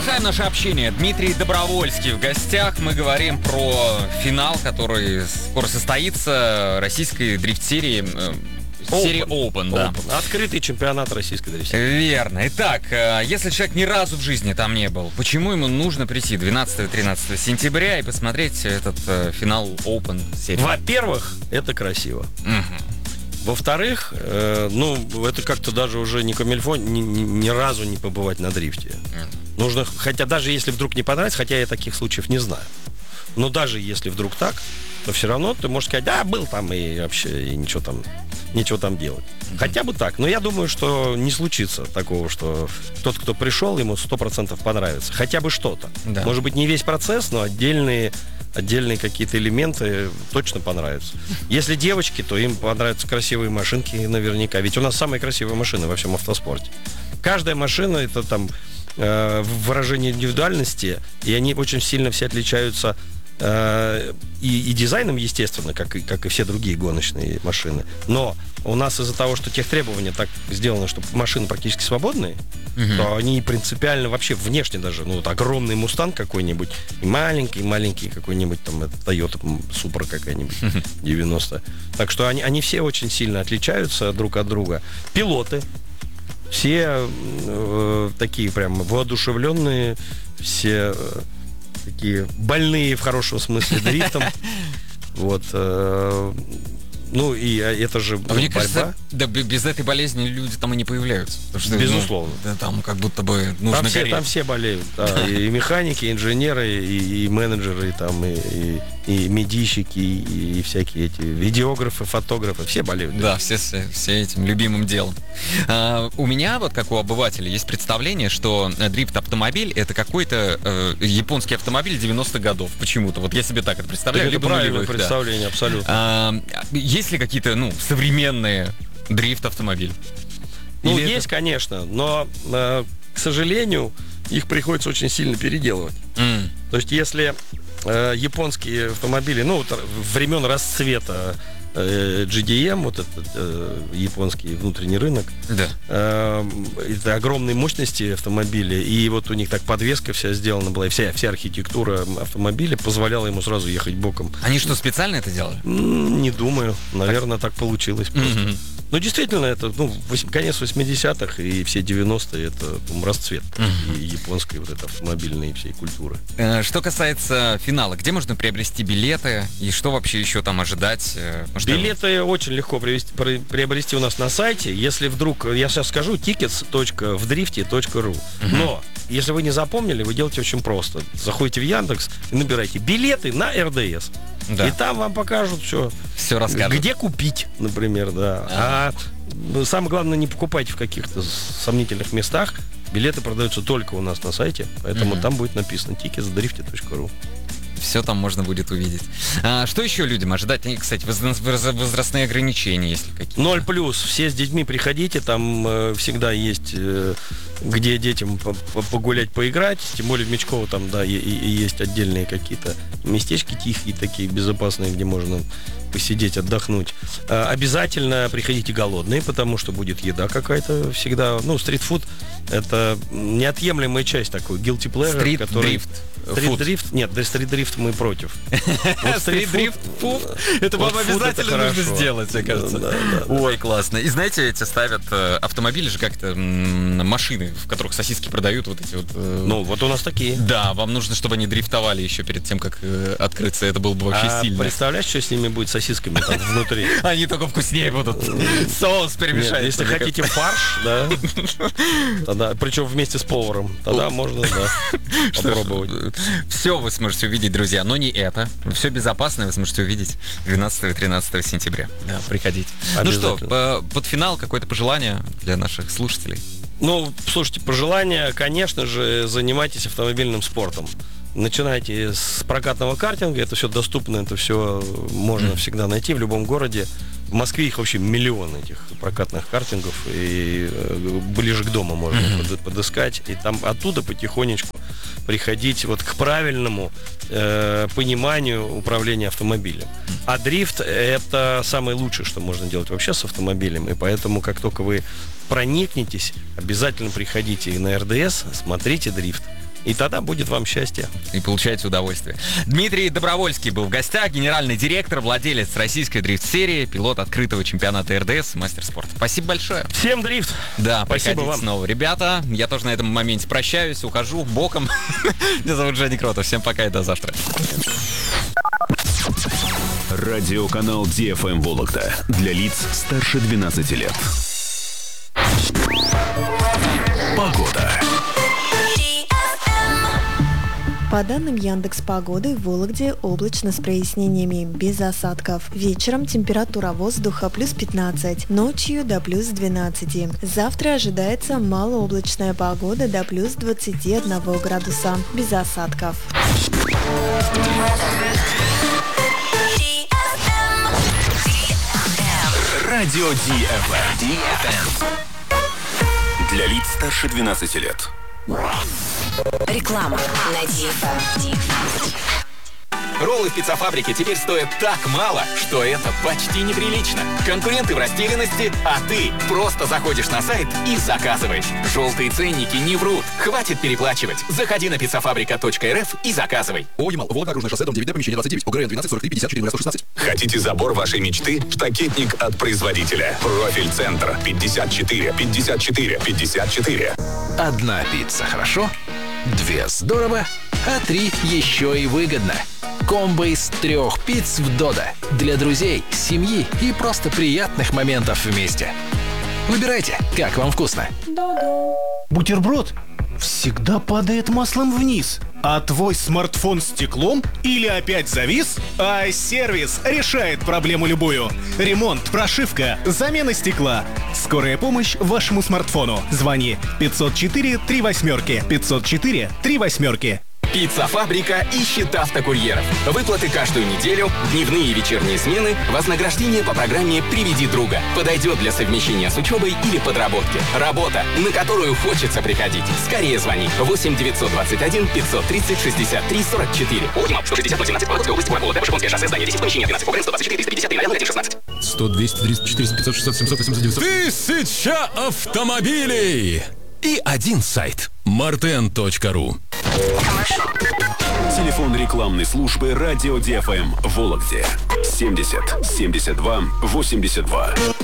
Продолжаем наше общение. Дмитрий Добровольский в гостях. Мы говорим про финал, который скоро состоится российской дрифт-серии. Серии Open, да. Открытый чемпионат российской дрифт-серии. Верно. Итак, если человек ни разу в жизни там не был, почему ему нужно прийти 12-13 сентября и посмотреть этот финал Open серии? Во-первых, это красиво. Во-вторых, это как-то даже уже не камильфо ни разу не побывать на дрифте. Нужно, хотя даже если вдруг не понравится, хотя я таких случаев не знаю, но даже если вдруг так, то все равно ты можешь сказать, да, был там и вообще и ничего там делать. Хотя бы так. Но я думаю, что не случится такого, что тот, кто пришел, ему 100% понравится. Хотя бы что-то. Да. Может быть, не весь процесс, но отдельные какие-то элементы точно понравятся. Если девочки, то им понравятся красивые машинки наверняка. Ведь у нас самые красивые машины во всем автоспорте. Каждая машина — это там выражение индивидуальности, и они очень сильно все отличаются и дизайном, естественно, как и все другие гоночные машины. Но у нас из-за того, что техтребования так сделаны, что машины практически свободные, то они принципиально вообще внешне даже, огромный Мустанг какой-нибудь и маленький какой-нибудь там Toyota Supra какая-нибудь 90. Так что они все очень сильно отличаются друг от друга. Пилоты все такие прям воодушевленные, все такие больные в хорошем смысле дрифтом. Вот. И это же мне борьба. Кажется, да, без этой болезни люди там и не появляются. Что, безусловно. Там как будто бы нужно гореть. Там все болеют. Да, и механики, и инженеры, и менеджеры, и медийщики, и всякие эти видеографы, фотографы. Все болеют. Да, все этим любимым делом. У меня, вот как у обывателя, есть представление, что дрифт-автомобиль — это какой-то японский автомобиль 90-х годов. Почему-то. Вот я себе так это представляю. Это правильное представление, абсолютно. Есть ли какие-то, современные дрифт-автомобили? Есть, конечно, но, к сожалению, их приходится очень сильно переделывать. То есть, если японские автомобили, времен расцвета GDM, вот этот японский внутренний рынок, да. Это огромные мощности автомобиля, и вот у них так подвеска вся сделана была, и вся архитектура автомобиля позволяла ему сразу ехать боком. Они что, специально это делали? Не думаю, наверное, так получилось просто. Но действительно, это конец 80-х и все 90-е, это расцвет японской вот этой автомобильной всей культуры. Что касается финала, где можно приобрести билеты и что вообще еще там ожидать? Билеты очень легко приобрести у нас на сайте. Если вдруг, я сейчас скажу, tickets.vdrifte.ru. Но, если вы не запомнили, вы делаете очень просто. Заходите в Яндекс и набирайте билеты на РДС. Да. И там вам покажут все расскажут. Где купить, например, да. А самое главное, не покупайте в каких-то сомнительных местах. Билеты продаются только у нас на сайте, поэтому там будет написано tickets.vdrifte.ru. Все там можно будет увидеть. Что еще людям ожидать? Кстати, возрастные ограничения, если какие-то. 0+. Все с детьми приходите, там всегда есть где детям погулять, поиграть. Тем более в Мечково там, да, и есть отдельные какие-то местечки тихие, такие безопасные, где можно посидеть, отдохнуть. Обязательно приходите голодные, потому что будет еда какая-то всегда. Стритфуд — это неотъемлемая часть такой guilty pleasure, который... Стрит-дрифт? Нет, стрит-дрифт мы против. Стрит-дрифт, это вам обязательно нужно сделать, мне кажется. Ой, классно. И знаете, эти ставят автомобили же как-то, машины, в которых сосиски продают, вот эти вот. Вот у нас такие. Да, вам нужно, чтобы они дрифтовали еще перед тем, как открыться. Это было бы вообще сильно. Представляешь, что с ними будет сосисками там внутри? Они только вкуснее будут. Соус перемешать. Если хотите фарш, да, тогда, причем вместе с поваром, тогда можно, да, попробовать. Все вы сможете увидеть, друзья, но не это. Все безопасное вы сможете увидеть 12 и 13 сентября. Да, приходите. Ну что, под финал какое-то пожелание для наших слушателей? Слушайте, пожелание, конечно же, занимайтесь автомобильным спортом. Начинайте с прокатного картинга, это все доступно, это все можно всегда найти в любом городе. В Москве их вообще миллион, этих прокатных картингов, и ближе к дому можно подыскать, и там оттуда потихонечку приходить вот к правильному пониманию управления автомобилем. А дрифт — это самое лучшее, что можно делать вообще с автомобилем, и поэтому, как только вы проникнетесь, обязательно приходите на РДС, смотрите дрифт. И тогда будет вам счастье. И получаете удовольствие. Дмитрий Добровольский был в гостях, генеральный директор, владелец российской дрифт-серии, пилот открытого чемпионата РДС, мастер спорта. Спасибо большое. Всем дрифт! Да, спасибо приходите вам. Снова. Ребята, я тоже на этом моменте прощаюсь, ухожу боком. Меня зовут Женя Кротов. Всем пока и до завтра. Радиоканал DFM Вологда для лиц старше 12 лет. Погода. По данным Яндекс.Погоды, в Вологде облачно с прояснениями, без осадков. Вечером температура воздуха плюс 15, ночью до плюс 12. Завтра ожидается малооблачная погода до плюс 21 градуса, без осадков. Радио DFM. Для лиц старше 12 лет. Реклама на DFM. Роллы в пиццафабрике теперь стоят так мало, что это почти неприлично. Конкуренты в растерянности, а ты просто заходишь на сайт и заказываешь. Желтые ценники не врут. Хватит переплачивать. Заходи на pizzafabrika.rf и заказывай. Ямал, Волга, Окружное шоссе, дом 9, помещение 29, ОГРН 12 43 54 116. Хотите забор вашей мечты? Штакетник от производителя. Профиль центр 54 54 54. Одна пицца хорошо, 2 здорово, а 3 еще и выгодно. Комбо из 3 пицц в Додо. Для друзей, семьи и просто приятных моментов вместе. Выбирайте, как вам вкусно. Бутерброд всегда падает маслом вниз. А твой смартфон стеклом или опять завис? iService решает проблему любую. Ремонт, прошивка, замена стекла. Скорая помощь вашему смартфону. Звони 504 38. 504 38. Пицца-фабрика ищет автокурьеров. Выплаты каждую неделю, дневные и вечерние смены, вознаграждение по программе «Приведи друга». Подойдет для совмещения с учебой или подработки. Работа, на которую хочется приходить. Скорее звони 8 921 530 63 44. ОГИМАП 160 017 Вологодской области, Вологода, Пешеходское шоссе, здание 10, помещение 12, ОГРН 124 353, номер 116. 100, 200, 300, 400, 500, 600, 700, 800, 900. 1000 автомобилей! И один сайт – marten.ru. Телефон рекламной службы радио DFM в Вологде 70 72 82.